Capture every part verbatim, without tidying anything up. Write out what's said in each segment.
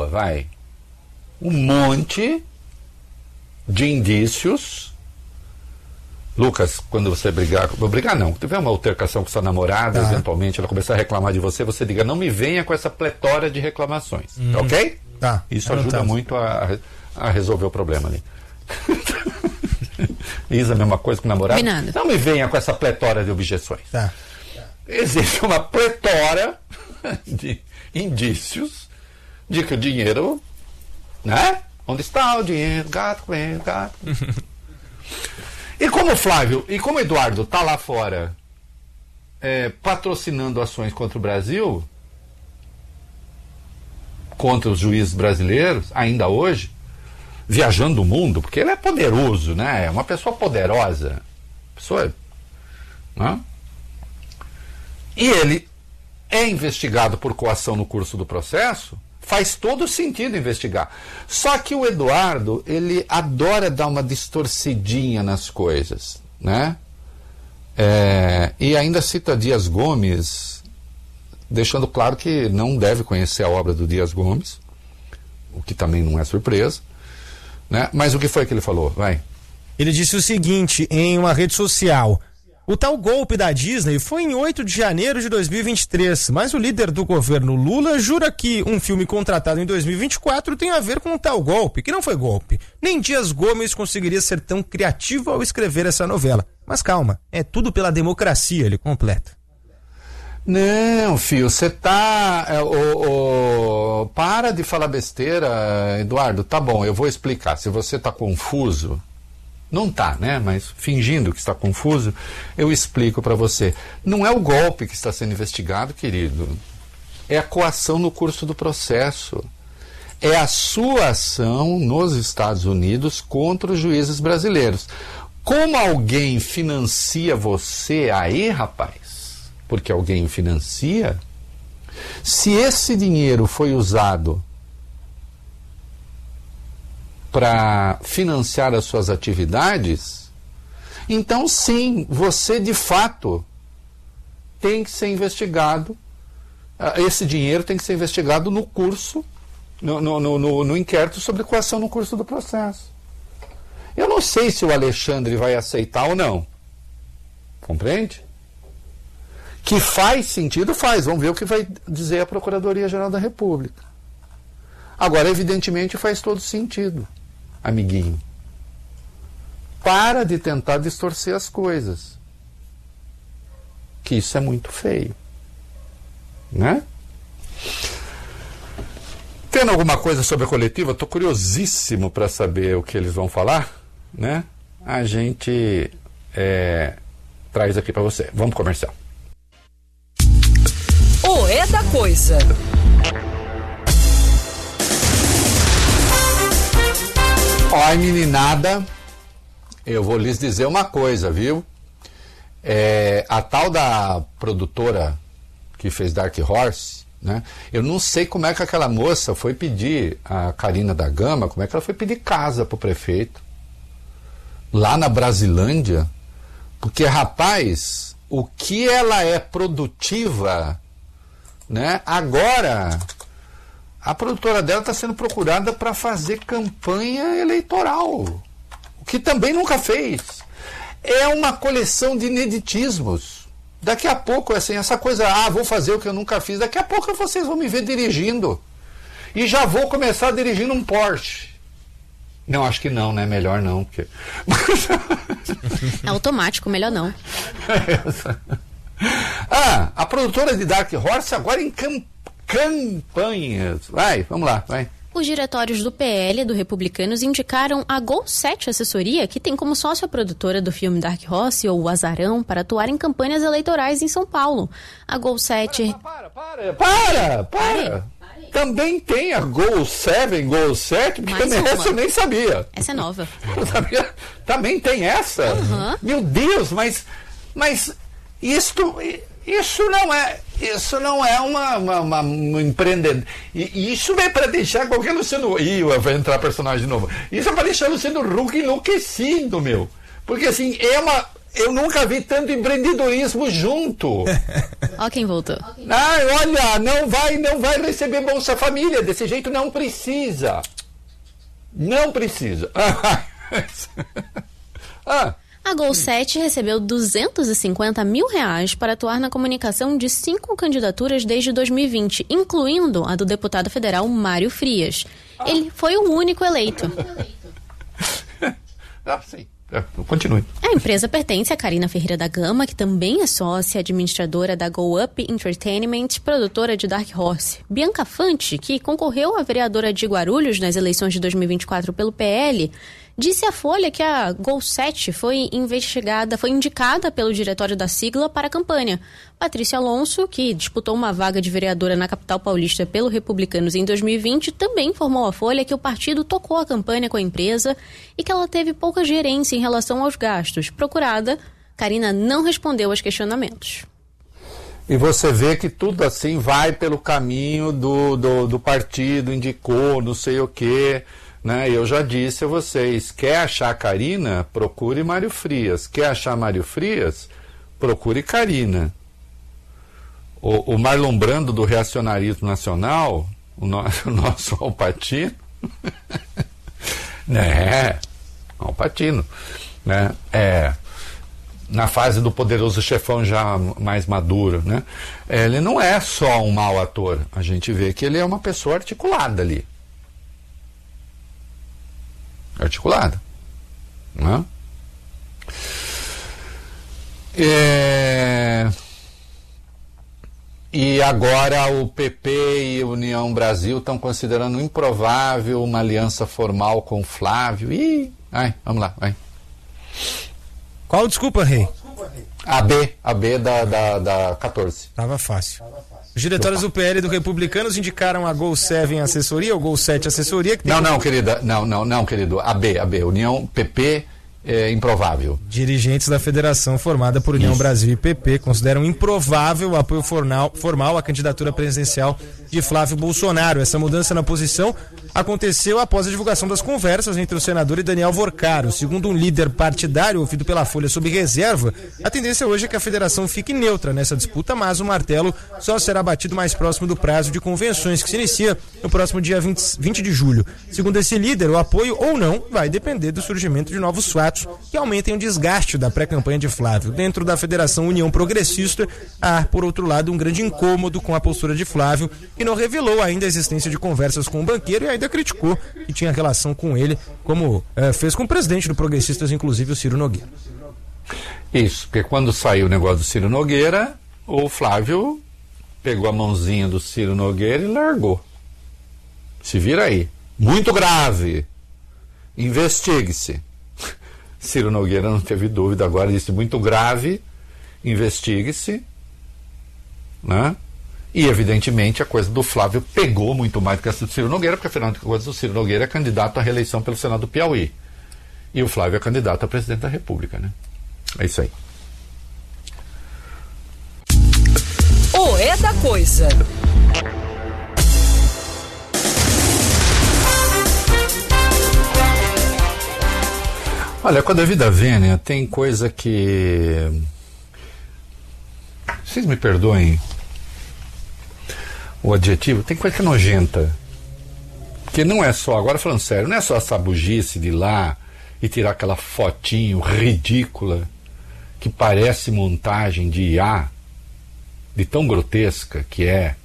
boa, vai. Um monte de indícios. Lucas, quando você brigar, vou brigar não, tiver uma altercação com sua namorada, tá. Eventualmente ela começar a reclamar de você, você diga, não me venha com essa pletora de reclamações, uhum. Tá ok? Tá. Isso ajuda muito a, a resolver o problema ali. Isa, a mesma coisa com o namorado. Combinado. Não me venha com essa pletora de objeções. Tá. Existe uma pletora de indícios de que o dinheiro, né? Onde está o dinheiro? Gato, coelho, gato. E como o Flávio, e como o Eduardo está lá fora é, patrocinando ações contra o Brasil, contra os juízes brasileiros, ainda hoje, viajando o mundo, porque ele é poderoso, né? É uma pessoa poderosa. Pessoa, né? E ele é investigado por coação no curso do processo. Faz todo sentido investigar. Só que o Eduardo, ele adora dar uma distorcidinha nas coisas, né? É, e ainda cita Dias Gomes, deixando claro que não deve conhecer a obra do Dias Gomes, o que também não é surpresa, né? Mas o que foi que ele falou? Vai. Ele disse o seguinte em uma rede social: o tal golpe da Disney foi em oito de janeiro de dois mil e vinte e três, mas o líder do governo Lula jura que um filme contratado em dois mil e vinte e quatro tem a ver com o tal golpe, que não foi golpe. Nem Dias Gomes conseguiria ser tão criativo ao escrever essa novela. Mas calma, é tudo pela democracia, ele completa. Não, filho, você tá... É, o, o, para de falar besteira, Eduardo. Tá bom, eu vou explicar. Se você tá confuso... Não tá, né? Mas fingindo que está confuso, eu explico para você. Não é o golpe que está sendo investigado, querido. É a coação no curso do processo. É a sua ação nos Estados Unidos contra os juízes brasileiros. Como alguém financia você aí, rapaz, porque alguém financia, se esse dinheiro foi usado para financiar as suas atividades, então sim, você de fato tem que ser investigado, esse dinheiro tem que ser investigado no curso, no, no, no, no inquérito sobre coação no curso do processo. Eu não sei se o Alexandre vai aceitar ou não, compreende? Que faz sentido, faz, vamos ver o que vai dizer a Procuradoria-Geral da República. Agora, evidentemente, faz todo sentido. Amiguinho, para de tentar distorcer as coisas, que isso é muito feio, né? Tendo alguma coisa sobre a coletiva, estou curiosíssimo para saber o que eles vão falar, né? A gente é, traz aqui para você. Vamos pro comercial. O É da Coisa. Olha, meninada, eu vou lhes dizer uma coisa, viu? É, a tal da produtora que fez Dark Horse, né? Eu não sei como é que aquela moça foi pedir, a Karina da Gama, como é que ela foi pedir casa pro prefeito, lá na Brasilândia, porque, rapaz, o que ela é produtiva, né? Agora... A produtora dela está sendo procurada para fazer campanha eleitoral, o que também nunca fez. É uma coleção de ineditismos. Daqui a pouco, assim, essa coisa, ah, vou fazer o que eu nunca fiz, daqui a pouco vocês vão me ver dirigindo. E já vou começar dirigindo um Porsche. Não, acho que não, né? Melhor não. Porque... É automático, melhor não. Ah, a produtora de Dark Horse agora em campanha. Campanhas. Vai, vamos lá, vai. Os diretórios do P L e do Republicanos indicaram a Gol sete Assessoria, que tem como sócia a produtora do filme Dark Horse, ou O Azarão, para atuar em campanhas eleitorais em São Paulo. A Gol sete... Para, para, para, para, para. Também tem a Gol sete, Gol sete, porque essa eu nem sabia. Essa é nova. Eu sabia. Também tem essa? Uhum. Meu Deus, mas... Mas isto... Isso não é, isso não é uma, uma, uma um empreendedor. E isso é para deixar qualquer Luciano. Ih, vai entrar personagem de novo. Isso é para deixar Luciano Huck enlouquecido, meu. Porque assim, é uma. Eu nunca vi tanto empreendedorismo junto. Ó quem voltou. Ah, olha, não vai, não vai receber Bolsa Família, desse jeito não precisa. Não precisa. Ah. A Gol sete recebeu duzentos e cinquenta mil reais para atuar na comunicação de cinco candidaturas desde dois mil e vinte, incluindo a do deputado federal Mário Frias. Ele foi o único eleito. Ah, sim. Continue. A empresa pertence a Karina Ferreira da Gama, que também é sócia administradora da Go Up Entertainment, produtora de Dark Horse. Bianca Fante, que concorreu a vereadora de Guarulhos nas eleições de dois mil e vinte e quatro pelo P L, disse à Folha que a Gol sete foi investigada, foi indicada pelo diretório da sigla para a campanha. Patrícia Alonso, que disputou uma vaga de vereadora na capital paulista pelo Republicanos em dois mil e vinte, também informou à Folha que o partido tocou a campanha com a empresa e que ela teve pouca gerência em relação aos gastos. Procurada, Karina não respondeu aos questionamentos. E você vê que tudo assim vai pelo caminho do, do, do partido, indicou, não sei o quê. Né? Eu já disse a vocês, quer achar Karina, procure Mário Frias. Quer achar Mário Frias, procure Karina. O, o Marlon Brando do Reacionarismo Nacional, o, no, o nosso Alpatino, né? Alpatino, né? É, na fase do Poderoso Chefão já mais maduro, né? Ele não é só um mau ator, a gente vê que ele é uma pessoa articulada ali. Articulada, né? É... E agora o P P e a União Brasil estão considerando improvável uma aliança formal com o Flávio. Ih, ai, vamos lá, vai. Qual desculpa, Rei? A B, a B da, da, da quatorze. Tava fácil. Os diretórios do P L e do Republicanos indicaram a Gol sete Assessoria, ou Gol sete Assessoria... Que tem não, que... não, querida, não, não, não, querido, a B, a B, União P P é improvável. Dirigentes da federação formada por União Isso. Brasil e P P consideram improvável o apoio formal, formal à candidatura presidencial de Flávio Bolsonaro. Essa mudança na posição aconteceu após a divulgação das conversas entre o senador e Daniel Vorcaro. Segundo um líder partidário ouvido pela Folha sob reserva, a tendência hoje é que a federação fique neutra nessa disputa, mas o martelo só será batido mais próximo do prazo de convenções, que se inicia no próximo dia vinte de julho. Segundo esse líder, o apoio ou não vai depender do surgimento de novos fatos que aumentem o desgaste da pré-campanha de Flávio. Dentro da Federação União Progressista, há, por outro lado, um grande incômodo com a postura de Flávio, que não revelou ainda a existência de conversas com o banqueiro e ainda criticou que tinha relação com ele, como eh, fez com o presidente do Progressistas, inclusive o Ciro Nogueira. Isso, porque quando saiu o negócio do Ciro Nogueira, o Flávio pegou a mãozinha do Ciro Nogueira e largou. Se vira aí. Muito grave. Investigue-se. Ciro Nogueira não teve dúvida, agora disse muito grave, investigue-se, né? E evidentemente a coisa do Flávio pegou muito mais do que a do Ciro Nogueira, porque afinal de contas o Ciro Nogueira é candidato à reeleição pelo Senado do Piauí e o Flávio é candidato a presidente da República, né? É isso aí. O É da Coisa. Olha, com a devida vênia, tem coisa que... Vocês me perdoem o adjetivo, tem coisa que é nojenta. Porque não é só, agora falando sério, não é só essa bugice de ir lá e tirar aquela fotinho ridícula que parece montagem de I A, de tão grotesca que é.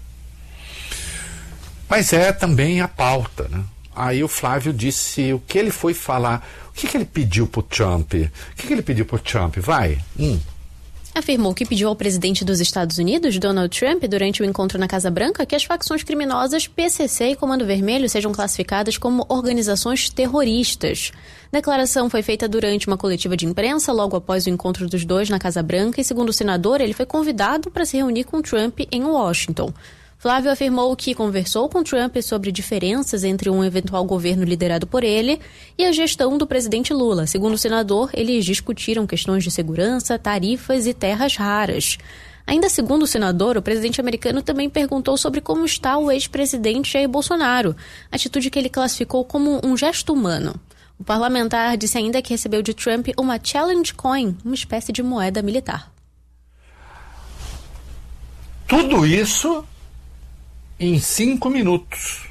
Mas é também a pauta, né? Aí o Flávio disse o que ele foi falar. O que, que ele pediu pro Trump? O que, que ele pediu pro Trump? Vai. Hum. Afirmou que pediu ao presidente dos Estados Unidos, Donald Trump, durante o encontro na Casa Branca, que as facções criminosas P C C e Comando Vermelho sejam classificadas como organizações terroristas. A declaração foi feita durante uma coletiva de imprensa, logo após o encontro dos dois na Casa Branca, e segundo o senador, ele foi convidado para se reunir com Trump em Washington. Flávio afirmou que conversou com Trump sobre diferenças entre um eventual governo liderado por ele e a gestão do presidente Lula. Segundo o senador, eles discutiram questões de segurança, tarifas e terras raras. Ainda segundo o senador, o presidente americano também perguntou sobre como está o ex-presidente Jair Bolsonaro, atitude que ele classificou como um gesto humano. O parlamentar disse ainda que recebeu de Trump uma challenge coin, uma espécie de moeda militar. Tudo isso em cinco minutos.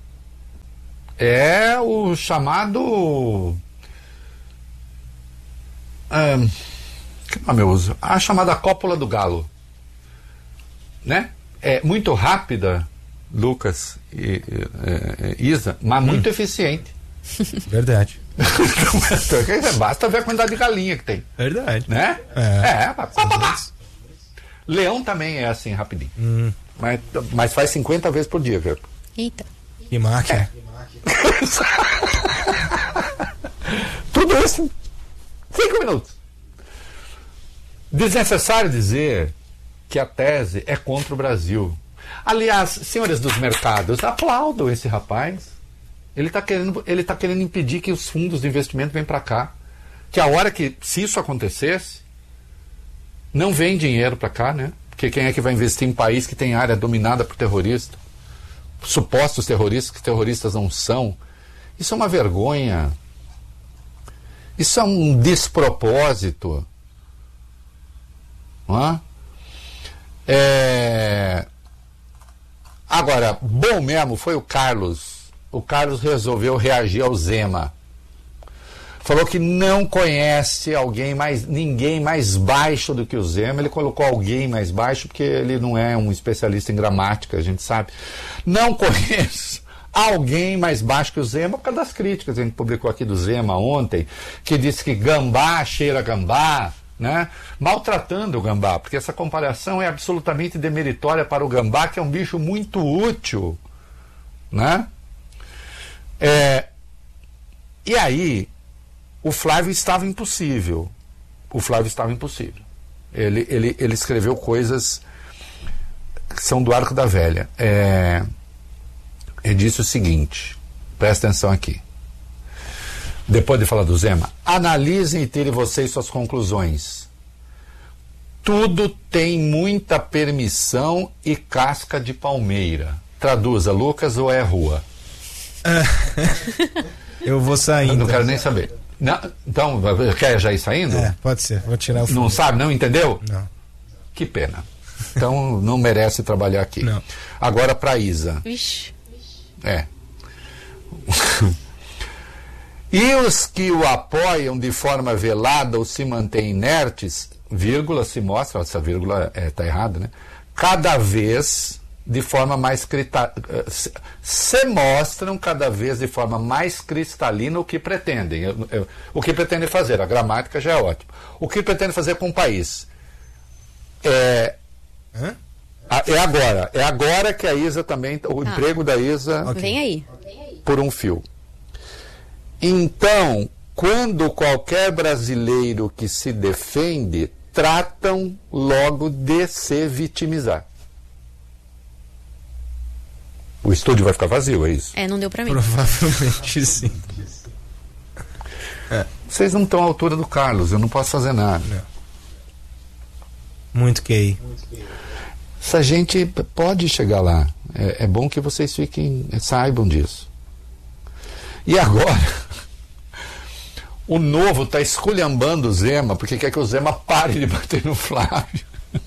É o chamado... Ah, que nome eu uso? A chamada cópula do galo. Né? É muito rápida, Lucas e, e, e Isa, mas hum. muito eficiente. Verdade. Basta ver a quantidade de galinha que tem. Verdade. Né? É. é pá, pá, pá. Leão também é assim, rapidinho. Hum. Mas, mas faz cinquenta vezes por dia, viu? Eita. Que máquina. É. Tudo isso. Cinco minutos. Desnecessário dizer que a tese é contra o Brasil. Aliás, senhores dos mercados, aplaudam esse rapaz. Ele está querendo, ele tá querendo impedir que os fundos de investimento venham para cá. Que a hora que, se isso acontecesse, não vem dinheiro para cá, né? Porque quem é que vai investir em país que tem área dominada por terroristas? Supostos terroristas, que terroristas não são. Isso é uma vergonha. Isso é um despropósito. Não é? É... Agora, bom mesmo foi o Carlos. O Carlos resolveu reagir ao Zema. Falou que não conhece alguém mais, ninguém mais baixo do que o Zema. Ele colocou alguém mais baixo porque ele não é um especialista em gramática, a gente sabe. Não conheço alguém mais baixo que o Zema por causa das críticas que a gente publicou aqui do Zema ontem, que disse que gambá cheira gambá, né? Maltratando o gambá, porque essa comparação é absolutamente demeritória para o gambá, que é um bicho muito útil, né? É, e aí o Flávio estava impossível. O Flávio estava impossível. Ele, ele, ele escreveu coisas que são do arco da velha. É, ele disse o seguinte, presta atenção aqui. Depois de falar do Zema, analisem e tirem vocês suas conclusões. Tudo tem muita permissão e casca de palmeira. Traduza, Lucas, ou é rua? Eu vou sair. Eu não então. quero nem saber. Não, então, quer já ir saindo? É, pode ser. Vou tirar o fundo. Não sabe, não entendeu? Não. Que pena. Então não merece trabalhar aqui. Não. Agora para Isa. Vixe. É. E os que o apoiam de forma velada ou se mantêm inertes, vírgula, se mostra, essa vírgula está é, errada, né? Cada vez de forma mais crita, se, se mostram cada vez de forma mais cristalina o que pretendem. Eu, eu, o que pretendem fazer, a gramática já é ótimo. O que pretendem fazer com o país? É, Hã? a, é agora. É agora que a Isa também, o ah. emprego da Isa... Okay. Vem aí. Por um fio. Então, quando qualquer brasileiro que se defende, tratam logo de se vitimizar. O estúdio vai ficar vazio, é isso? É, não deu pra mim. Provavelmente sim. É. Vocês não estão à altura do Carlos, eu não posso fazer nada. Não. Muito Q I. Essa gente pode chegar lá. É, é bom que vocês fiquem, saibam disso. E agora, o Novo está esculhambando o Zema, porque quer que o Zema pare de bater no Flávio.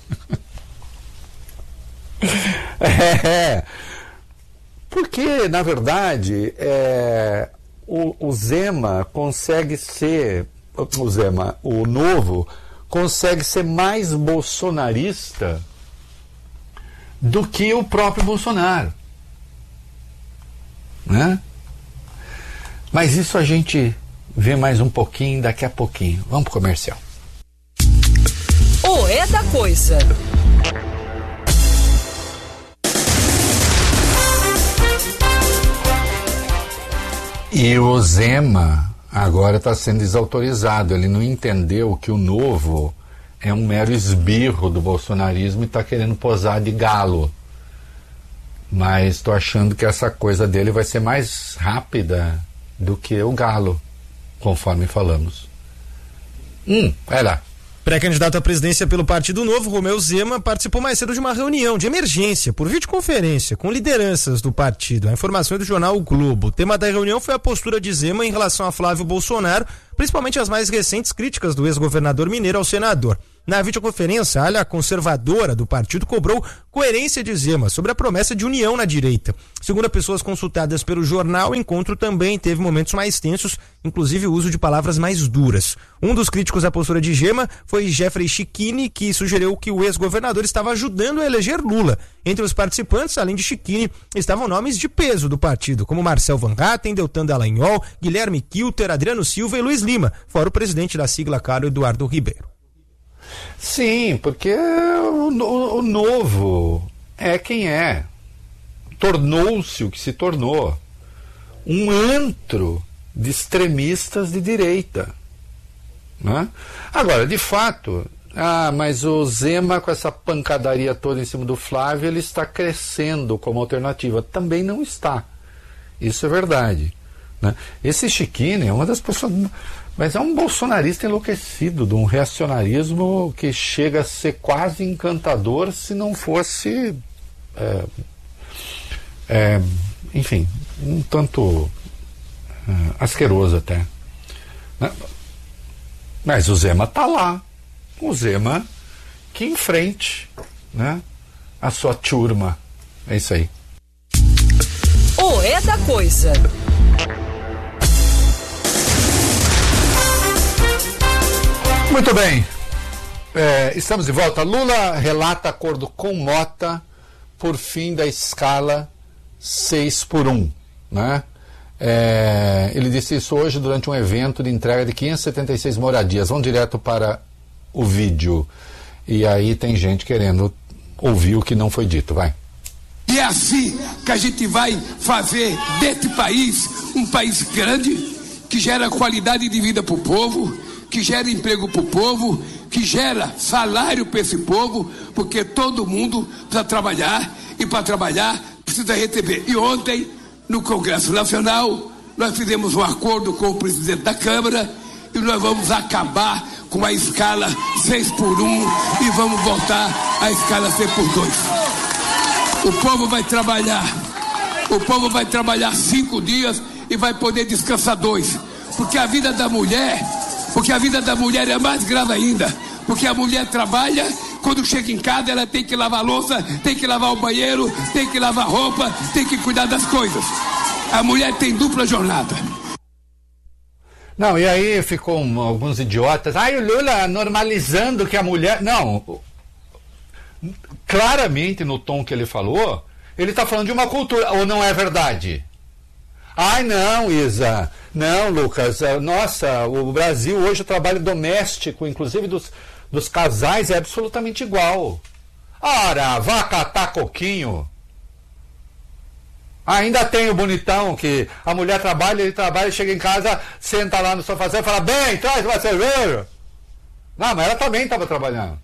É... Porque, na verdade, é, o, o Zema consegue ser, o Zema, o Novo, consegue ser mais bolsonarista do que o próprio Bolsonaro. Né? Mas isso a gente vê mais um pouquinho daqui a pouquinho. Vamos pro comercial. O É da Coisa. E o Zema agora está sendo desautorizado. Ele não entendeu que o Novo é um mero esbirro do bolsonarismo e está querendo posar de galo. Mas estou achando que essa coisa dele vai ser mais rápida do que o galo, conforme falamos. Hum, vai lá. Pré-candidato à presidência pelo Partido Novo, Romeu Zema, participou mais cedo de uma reunião de emergência por videoconferência com lideranças do partido. A informação é do jornal O Globo. O tema da reunião foi a postura de Zema em relação a Flávio Bolsonaro, principalmente as mais recentes críticas do ex-governador mineiro ao senador. Na videoconferência, a ala conservadora do partido cobrou coerência de Zema sobre a promessa de união na direita. Segundo pessoas consultadas pelo jornal, o encontro também teve momentos mais tensos, inclusive o uso de palavras mais duras. Um dos críticos à postura de Zema foi Jeffrey Schichini, que sugeriu que o ex-governador estava ajudando a eleger Lula. Entre os participantes, além de Schichini, estavam nomes de peso do partido, como Marcel Van Hatten, Deltan Dallagnol, Guilherme Kilter, Adriano Silva e Luiz Lima, fora o presidente da sigla, Carlos Eduardo Ribeiro. Sim, porque o, o, o novo é quem é. Tornou-se o que se tornou. Um antro de extremistas de direita. Né? Agora, de fato, ah, mas o Zema, com essa pancadaria toda em cima do Flávio, ele está crescendo como alternativa. Também não está. Isso é verdade. Né? Esse Schichini é uma das pessoas... Mas é um bolsonarista enlouquecido, de um reacionarismo que chega a ser quase encantador se não fosse, é, é, enfim, um tanto é, asqueroso até. Né? Mas o Zema está lá. O Zema que enfrente, né, a sua turma. É isso aí. O É da Coisa. Muito bem, é, estamos de volta. Lula relata acordo com Mota por fim da escala seis por um, né? É, ele disse isso hoje durante um evento de entrega de quinhentas e setenta e seis moradias. Vamos direto para o vídeo. E aí tem gente querendo ouvir o que não foi dito, vai. E é assim que a gente vai fazer deste país um país grande, que gera qualidade de vida para o povo, que gera emprego para o povo, que gera salário para esse povo, porque todo mundo precisa trabalhar, e para trabalhar precisa receber. E ontem, no Congresso Nacional, nós fizemos um acordo com o presidente da Câmara e nós vamos acabar com a escala seis por um e vamos voltar à escala seis por dois. O povo vai trabalhar, o povo vai trabalhar cinco dias e vai poder descansar dois, porque a vida da mulher... Porque a vida da mulher é mais grave ainda. Porque a mulher trabalha, quando chega em casa ela tem que lavar a louça, tem que lavar o banheiro, tem que lavar roupa, tem que cuidar das coisas. A mulher tem dupla jornada. Não, e aí ficou um, alguns idiotas. Ai, o Lula normalizando que a mulher... Não, claramente no tom que ele falou, ele está falando de uma cultura, ou não é verdade? Ai, não, Isa, não, Lucas, nossa, o Brasil hoje, o trabalho doméstico, inclusive dos, dos casais, é absolutamente igual. Ora, vá catar coquinho. Ainda tem o bonitão que a mulher trabalha, ele trabalha, chega em casa, senta lá no sofá e fala, bem, traz uma cerveja. Não, mas ela também estava trabalhando.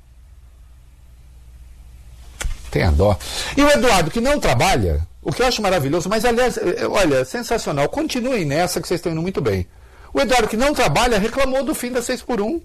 Tem a dó. E o Eduardo, que não trabalha... O que eu acho maravilhoso, mas aliás, olha, sensacional, continuem nessa que vocês estão indo muito bem. O Eduardo, que não trabalha, reclamou do fim da seis por um.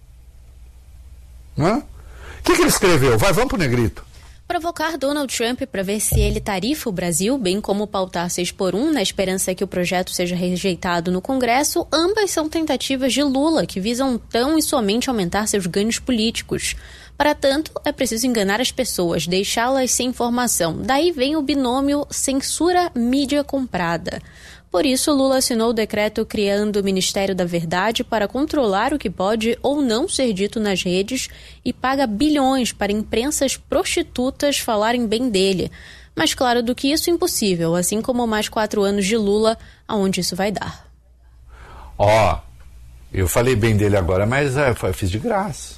O que, que ele escreveu? Vai, vamos pro negrito. Provocar Donald Trump para ver se ele tarifa o Brasil, bem como pautar seis por um, na esperança que o projeto seja rejeitado no Congresso, ambas são tentativas de Lula, que visam tão e somente aumentar seus ganhos políticos. Para tanto, é preciso enganar as pessoas, deixá-las sem informação. Daí vem o binômio censura mídia comprada. Por isso, Lula assinou o decreto criando o Ministério da Verdade para controlar o que pode ou não ser dito nas redes e paga bilhões para imprensas prostitutas falarem bem dele. Mais claro do que isso, impossível, assim como mais quatro anos de Lula, aonde isso vai dar. Ó, oh, eu falei bem dele agora, mas é, eu fiz de graça.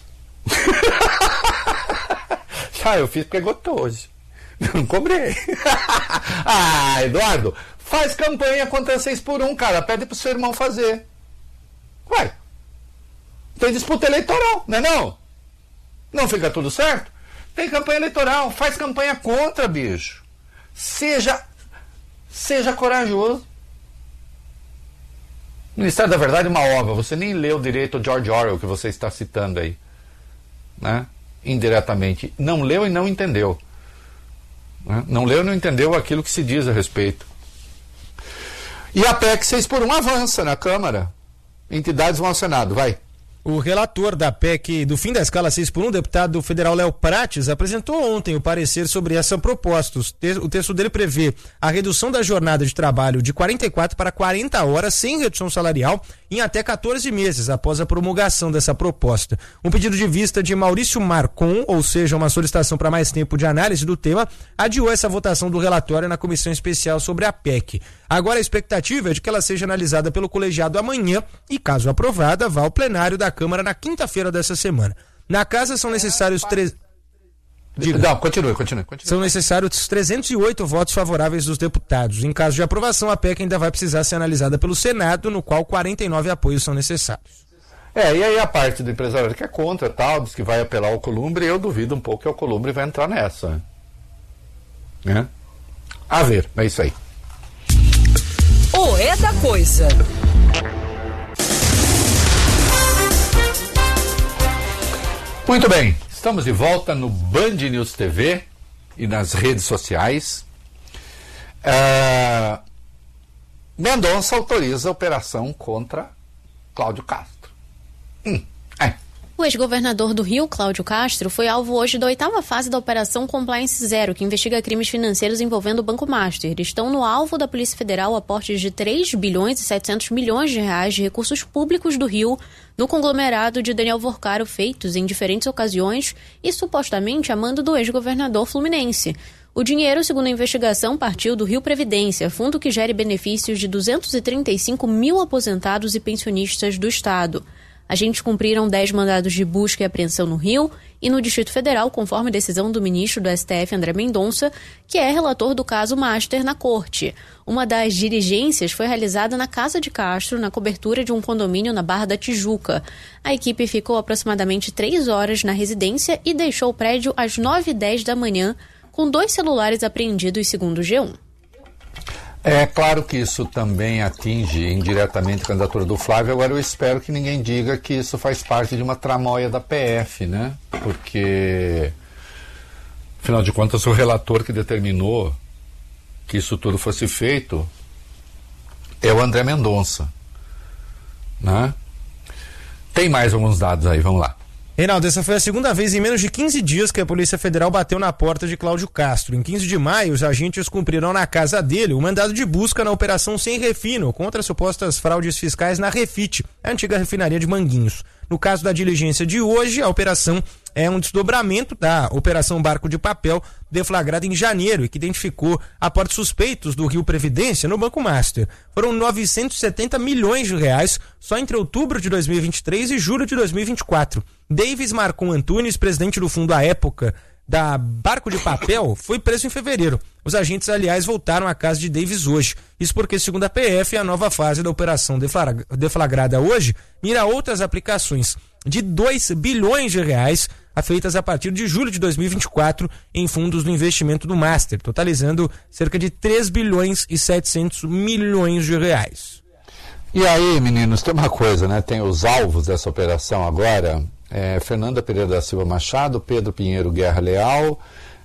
Ah, eu fiz porque é gostoso. Não cobrei. Ah, Eduardo, faz campanha contra seis por um, cara. Pede pro seu irmão fazer. Ué, tem disputa eleitoral, não é não? Não fica tudo certo? Tem campanha eleitoral, faz campanha contra, bicho. Seja, seja corajoso. Ministério da Verdade é uma obra. Você nem leu direito o George Orwell que você está citando aí, né? Indiretamente. Não leu e não entendeu. Né? Não leu e não entendeu aquilo que se diz a respeito. E a P E C seis por um avança na Câmara. Entidades vão ao Senado, vai. O relator da P E C do fim da escala seis por um, deputado federal Léo Prates, apresentou ontem o parecer sobre essa proposta. O texto dele prevê a redução da jornada de trabalho de quarenta e quatro para quarenta horas, sem redução salarial, em até quatorze meses após a promulgação dessa proposta. Um pedido de vista de Maurício Marcon, ou seja, uma solicitação para mais tempo de análise do tema, adiou essa votação do relatório na comissão especial sobre a P E C. Agora a expectativa é de que ela seja analisada pelo colegiado amanhã e, caso aprovada, vá ao plenário da Câmara na quinta-feira dessa semana. Na casa são necessários três... Diga. Não, continue, continue, continue. São necessários trezentos e oito votos favoráveis dos deputados. Em caso de aprovação, a P E C ainda vai precisar ser analisada pelo Senado, no qual quarenta e nove apoios são necessários. É, e aí a parte do empresariado que é contra, tal, diz que vai apelar ao Alcolumbre, eu duvido um pouco que o Alcolumbre vai entrar nessa. Né? A ver, é isso aí. O É da Coisa. Muito bem, estamos de volta no Band News T V e nas redes sociais. Uh, Mendonça autoriza a operação contra Cláudio Castro. Hum, é. O ex-governador do Rio, Cláudio Castro, foi alvo hoje da oitava fase da Operação Compliance Zero, que investiga crimes financeiros envolvendo o Banco Master. Estão no alvo da Polícia Federal aportes de três bilhões e setecentos milhões de reais de recursos públicos do Rio no conglomerado de Daniel Vorcaro, feitos em diferentes ocasiões e supostamente a mando do ex-governador fluminense. O dinheiro, segundo a investigação, partiu do Rio Previdência, fundo que gere benefícios de duzentos e trinta e cinco mil aposentados e pensionistas do Estado. Agentes cumpriram dez mandados de busca e apreensão no Rio e no Distrito Federal, conforme decisão do ministro do S T F, André Mendonça, que é relator do caso Master na Corte. Uma das diligências foi realizada na casa de Castro, na cobertura de um condomínio na Barra da Tijuca. A equipe ficou aproximadamente três horas na residência e deixou o prédio às nove e dez da manhã, com dois celulares apreendidos, segundo o G um. É claro que isso também atinge indiretamente a candidatura do Flávio. Agora eu espero que ninguém diga que isso faz parte de uma tramóia da P F, né? Porque, afinal de contas, o relator que determinou que isso tudo fosse feito é o André Mendonça, né? Tem mais alguns dados aí, vamos lá. Reinaldo, essa foi a segunda vez em menos de quinze dias que a Polícia Federal bateu na porta de Cláudio Castro. Em quinze de maio, os agentes cumpriram na casa dele o mandado de busca na Operação Sem Refino contra supostas fraudes fiscais na Refit, a antiga refinaria de Manguinhos. No caso da diligência de hoje, a operação é um desdobramento da Operação Barco de Papel, deflagrada em janeiro e que identificou aportes suspeitos do Rio Previdência no Banco Master. Foram novecentos e setenta milhões de reais só entre outubro de dois mil e vinte e três e julho de dois mil e vinte e quatro. Davis Marcon Antunes, presidente do fundo à época da Barco de Papel, foi preso em fevereiro. Os agentes, aliás, voltaram à casa de Davis hoje. Isso porque, segundo a P F, a nova fase da operação deflagrada hoje mira outras aplicações de dois bilhões de reais feitas a partir de julho de dois mil e vinte e quatro em fundos do investimento do Master, totalizando cerca de três bilhões e setecentos milhões de reais. E aí, meninos, tem uma coisa, né? Tem os alvos dessa operação agora. É, Fernanda Pereira da Silva Machado, Pedro Pinheiro Guerra Leal,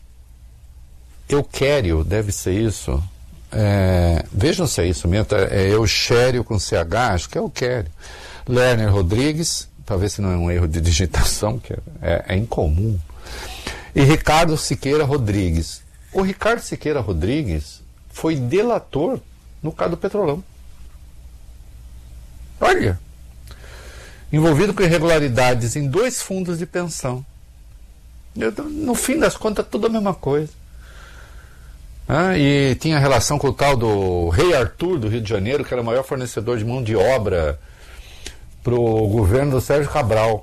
Euquério, deve ser isso. É, vejam se é isso mesmo, é Euxério com C H, acho que é Euquério. Lerner Rodrigues, talvez se não é um erro de digitação, que é, é incomum. E Ricardo Siqueira Rodrigues. O Ricardo Siqueira Rodrigues foi delator no caso do Petrolão. Olha! Envolvido com irregularidades em dois fundos de pensão. Eu, no fim das contas, tudo a mesma coisa. Ah, e tinha relação com o tal do Rei Arthur do Rio de Janeiro, que era o maior fornecedor de mão de obra para o governo do Sérgio Cabral.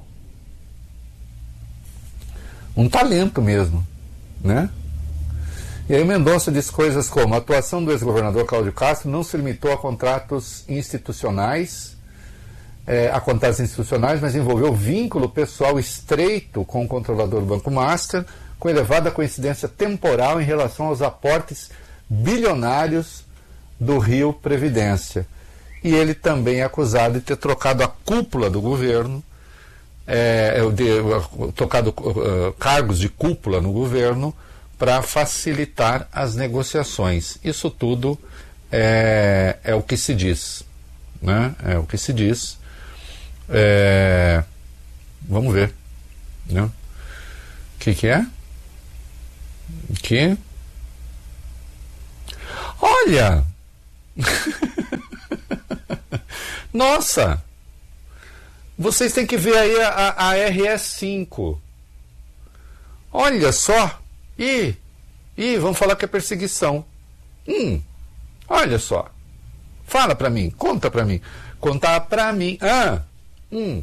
Um talento mesmo, né? E aí Mendonça diz coisas como: a atuação do ex-governador Cláudio Castro não se limitou a contratos institucionais, É, a contratos institucionais, mas envolveu vínculo pessoal estreito com o controlador do Banco Master, com elevada coincidência temporal em relação aos aportes bilionários do Rio Previdência. E ele também é acusado de ter trocado a cúpula do governo, é, de, trocado uh, cargos de cúpula no governo para facilitar as negociações. Isso tudo é, é o que se diz, né? É o que se diz. É, Vamos ver. O que que é? Que? Olha! Nossa! Vocês têm que ver aí a, a R S cinco. Olha só! Ih! Ih, vamos falar que é perseguição. Hum! Olha só! Fala pra mim, conta pra mim. Conta pra mim. Ah! Hum!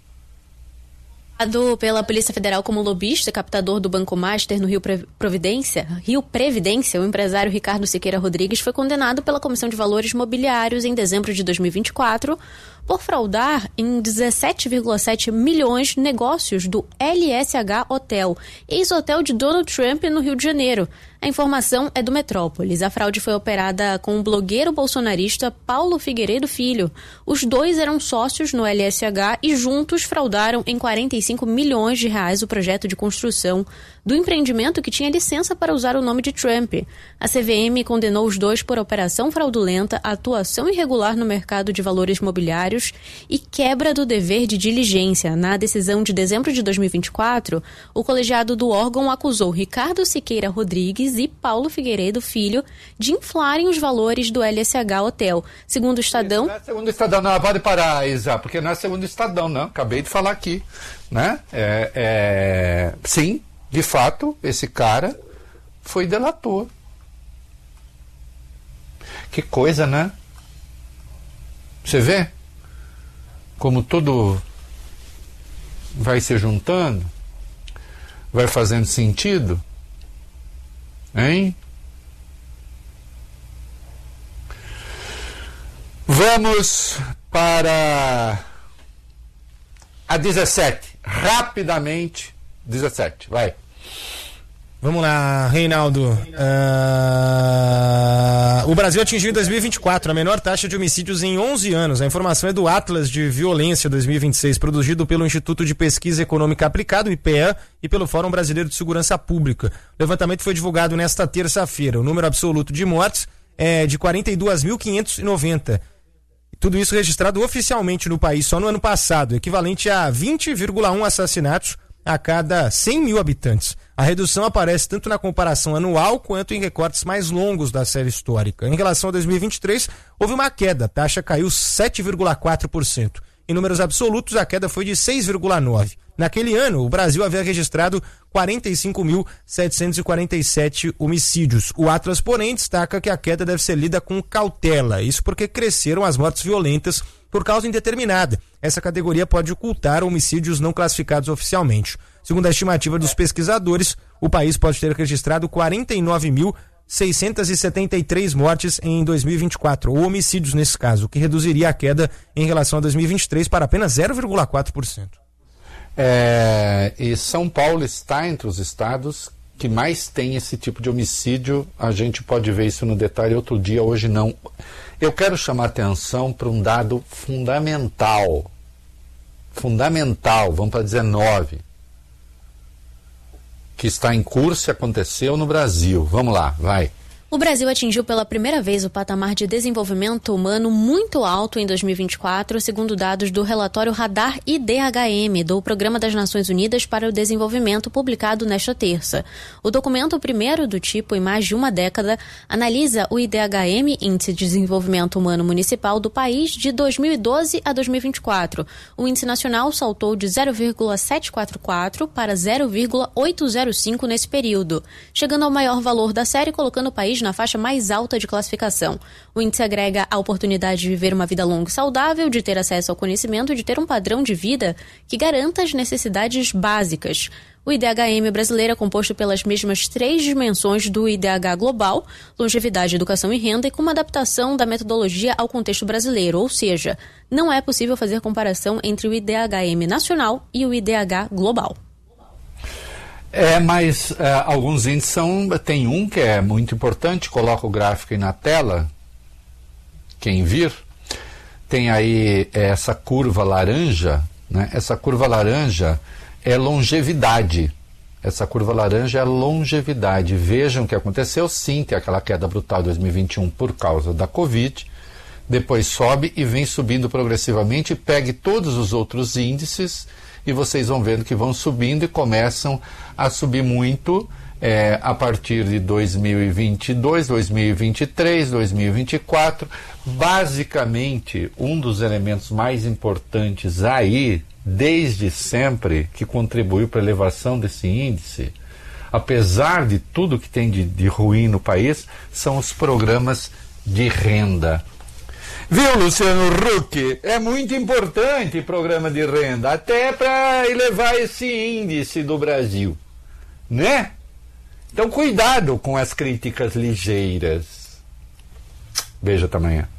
Pela Polícia Federal como lobista e captador do Banco Master no Rio Providência, Rio Previdência, o empresário Ricardo Siqueira Rodrigues foi condenado pela Comissão de Valores Mobiliários em dezembro de dois mil e vinte e quatro por fraudar em dezessete vírgula sete milhões negócios do L S H Hotel, ex-hotel de Donald Trump no Rio de Janeiro. A informação é do Metrópolis. A fraude foi operada com o blogueiro bolsonarista Paulo Figueiredo Filho. Os dois eram sócios no L S H e juntos fraudaram em quarenta e cinco milhões de reais o projeto de construção do empreendimento que tinha licença para usar o nome de Trump. A C V M condenou os dois por operação fraudulenta, atuação irregular no mercado de valores mobiliários e quebra do dever de diligência. Na decisão de dezembro de dois mil e vinte e quatro, o colegiado do órgão acusou Ricardo Siqueira Rodrigues e Paulo Figueiredo Filho de inflarem os valores do L S H Hotel. Segundo o Estadão... Não é segundo o Estadão, não, pode parar, Isa, porque não é segundo o Estadão, não. Acabei de falar aqui, né? É, é... Sim, de fato, esse cara foi delator. Que coisa, né? Você vê como tudo vai se juntando, vai fazendo sentido, hein? Vamos para a dezessete, rapidamente, dezessete, vai. Vamos lá, Reinaldo. Uh, o Brasil atingiu em dois mil e vinte e quatro a menor taxa de homicídios em onze anos. A informação é do Atlas de Violência dois mil e vinte e seis, produzido pelo Instituto de Pesquisa Econômica Aplicada, o I P E A, e pelo Fórum Brasileiro de Segurança Pública. O levantamento foi divulgado nesta terça-feira. O número absoluto de mortes é de quarenta e dois mil quinhentos e noventa. Tudo isso registrado oficialmente no país só no ano passado, equivalente a vinte vírgula um assassinatos a cada cem mil habitantes. A redução aparece tanto na comparação anual quanto em recortes mais longos da série histórica. Em relação a dois mil e vinte e três, houve uma queda, a taxa caiu sete vírgula quatro por cento. Em números absolutos, a queda foi de seis vírgula nove por cento. Naquele ano, o Brasil havia registrado quarenta e cinco mil setecentos e quarenta e sete homicídios. O Atlas, porém, destaca que a queda deve ser lida com cautela. Isso porque cresceram as mortes violentas por causa indeterminada. Essa categoria pode ocultar homicídios não classificados oficialmente. Segundo a estimativa dos pesquisadores, o país pode ter registrado quarenta e nove mil seiscentos e setenta e três mortes em dois mil e vinte e quatro, ou homicídios nesse caso, o que reduziria a queda em relação a dois mil e vinte e três para apenas zero vírgula quatro por cento. É, e São Paulo está entre os estados que mais tem esse tipo de homicídio. A gente pode ver isso no detalhe outro dia, hoje não. Eu quero chamar atenção para um dado fundamental. Fundamental, vamos para dezenove. Que está em curso e aconteceu no Brasil. Vamos lá, vai. O Brasil atingiu pela primeira vez o patamar de desenvolvimento humano muito alto em dois mil e vinte e quatro, segundo dados do relatório Radar I D H M, do Programa das Nações Unidas para o Desenvolvimento, publicado nesta terça. O documento, o primeiro do tipo em mais de uma década, analisa o I D H M, Índice de Desenvolvimento Humano Municipal do país, de dois mil e doze a dois mil e vinte e quatro. O índice nacional saltou de zero vírgula setecentos e quarenta e quatro para zero vírgula oitocentos e cinco nesse período, chegando ao maior valor da série, colocando o país na faixa mais alta de classificação. O índice agrega a oportunidade de viver uma vida longa e saudável, de ter acesso ao conhecimento e de ter um padrão de vida que garanta as necessidades básicas. O I D H M brasileiro é composto pelas mesmas três dimensões do I D H global, longevidade, educação e renda, e com uma adaptação da metodologia ao contexto brasileiro, ou seja, não é possível fazer comparação entre o I D H M nacional e o I D H global. É, mas é, alguns índices são, tem um que é muito importante, coloca o gráfico aí na tela, quem vir, tem aí essa curva laranja, né? Essa curva laranja é longevidade, essa curva laranja é longevidade. Vejam o que aconteceu, sim, tem aquela queda brutal em dois mil e vinte e um por causa da Covid, depois sobe e vem subindo progressivamente, pegue todos os outros índices e vocês vão vendo que vão subindo e começam a subir muito é, a partir de dois mil e vinte e dois, dois mil e vinte e três, dois mil e vinte e quatro. Basicamente, um dos elementos mais importantes aí, desde sempre, que contribuiu para a elevação desse índice, apesar de tudo que tem de, de ruim no país, são os programas de renda. Viu, Luciano Huck? É muito importante o programa de renda, até para elevar esse índice do Brasil, né? Então, cuidado com as críticas ligeiras. Beijo, até amanhã.